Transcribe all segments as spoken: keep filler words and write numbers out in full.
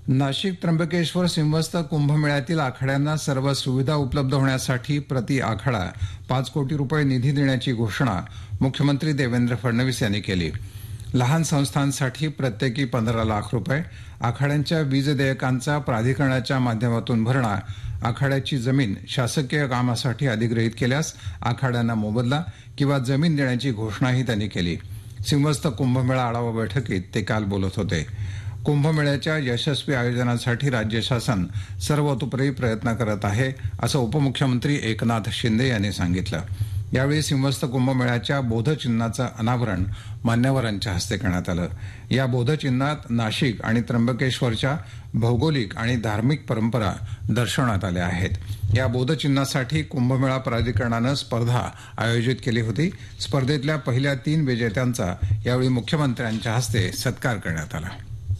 नाशिक त्र्यंबकेश्वर सिंहस्थ कुंभमेळ्यातील आखाड्यांना सर्व सुविधा उपलब्ध होण्यासाठी प्रति आखाडा पाच कोटी रुपये निधी देण्याची घोषणा मुख्यमंत्री देवेंद्र फडणवीस यांनी केली. लहान संस्थांसाठी प्रत्येकी पंधरा लाख रुपये, आखाड्यांच्या वीज देयकांचा प्राधिकरणाच्या माध्यमातून भरणा, आखाड्याची जमीन शासकीय कामासाठी अधिग्रहित केल्यास आखाड्यांना मोबदला किंवा जमीन देण्याची घोषणाही त्यांनी केली. सिंहस्थ कुंभमेळा आढावा बैठकीत ते काल बोलत होते. कुंभमेळ्याच्या यशस्वी आयोजनासाठी राज्य शासन सर्वतोपरी प्रयत्न करत आहे असं उपमुख्यमंत्री एकनाथ शिंदे यांनी सांगितलं. यावेळी सिंहस्थ कुंभमेळ्याच्या बोधचिन्हाचं अनावरण मान्यवरांच्या हस्ते करण्यात आलं. या बोधचिन्हात नाशिक आणि त्र्यंबकेश्वरच्या भौगोलिक आणि धार्मिक परंपरा दर्शवण्यात आल्या आहेत. या बोधचिन्हासाठी कुंभमेळा प्राधिकरणानं स्पर्धा आयोजित केली होती. स्पर्धेतल्या पहिल्या तीन विजेत्यांचा यावेळी मुख्यमंत्र्यांच्या हस्ते सत्कार करण्यात आला.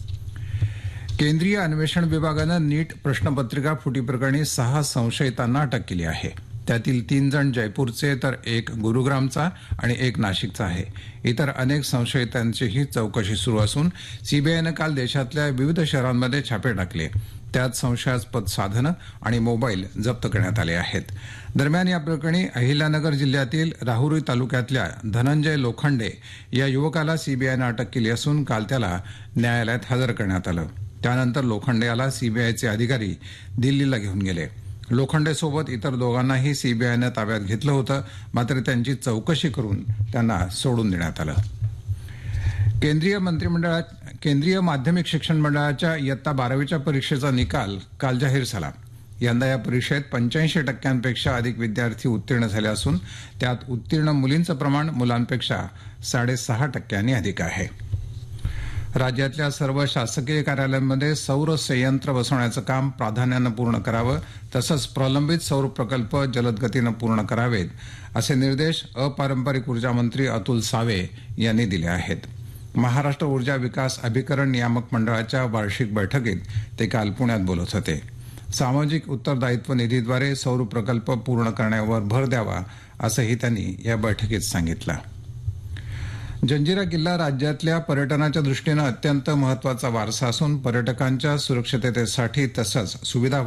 केंद्रीय अन्वेषण विभागानं नीट प्रश्नपत्रिका फुटीप्रकरणी सहा संशयितांना अटक केली आहे. त्यातील तीन जण जयपूरचे तर एक गुरुग्रामचा आणि एक नाशिकचा आहे. इतर अनेक संशयितांचीही चौकशी सुरू असून सीबीआयनं काल देशातल्या विविध शहरांमध्ये छापे टाकले. त्यात संशयास्पद साधनं आणि मोबाईल जप्त करण्यात आले आहेत. दरम्यान या प्रकरणी अहिल्यानगर जिल्ह्यातील राहुरी तालुक्यातल्या धनंजय लोखंडे या युवकाला सीबीआयनं अटक केली असून काल त्याला न्यायालयात हजर करण्यात आलं. त्यानंतर लोखंडे याला सीबीआयचे अधिकारी दिल्लीला घेऊन गेले. लोखंडेसोबत इतर दोघांनाही सीबीआयनं ताब्यात घेतलं होतं, मात्र त्यांची चौकशी करून त्यांना सोडून देण्यात आलं. केंद्रीय मंत्रिमंडळात केंद्रीय माध्यमिक शिक्षण मंडळाच्या इयत्ता बारावीच्या परीक्षेचा निकाल काल जाहीर झाला. यंदा या परीक्षेत पंच्याऐंशी टक्क्यांपेक्षा अधिक विद्यार्थी उत्तीर्ण झाले असून त्यात उत्तीर्ण मुलींचं प्रमाण मुलांपेक्षा साडेसहा टक्क्यांनी अधिक आहे. राज्यातल्या सर्व शासकीय कार्यालयांमध्ये सौर संयंत्र बसवण्याचं काम प्राधान्यानं पूर्ण करावं, तसंच प्रलंबित सौर प्रकल्प जलद गतीनं पूर्ण करावेत असे निर्देश अपारंपरिक ऊर्जा मंत्री अतुल सावे यांनी दिले आहेत. महाराष्ट्र ऊर्जा विकास अभिकरण नियामक मंडळाच्या वार्षिक बैठकीत ते काल पुण्यात बोलत होते. सामाजिक उत्तरदायित्व निधीद्वारे सौर प्रकल्प पूर्ण करण्यावर भर द्यावा असंही त्यांनी या बैठकीत सांगितलं. जंजिरा किल्ला राज्यातल्या पर्यटनाच्या दृष्टीनं अत्यंत महत्वाचा वारसा असून पर्यटकांच्या सुरक्षिततेसाठी तसंच सुविधा